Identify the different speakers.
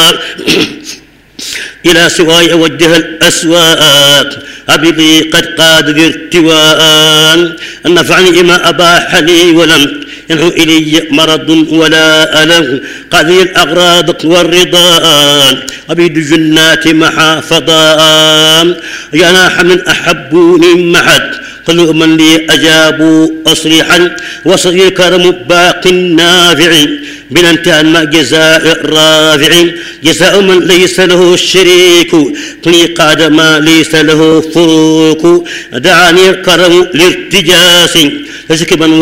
Speaker 1: إلى سواي وجه الأسواق أبدي قد قاد ذي ارتوان نفعني ما أباح لي ولم ينه إلي مرض ولا ألم قاضي الأغراض والرضا أبيد جنات محافظان يا ناح من أحبوني معد كل من لي أجابوا أصريحا وصغير كرم باق نافع بلا انتهى ما جزاء الرافع جزاء من ليس له الشريك قلي قاد ما ليس له فروق دعاني الكرم لارتجاس فسكبا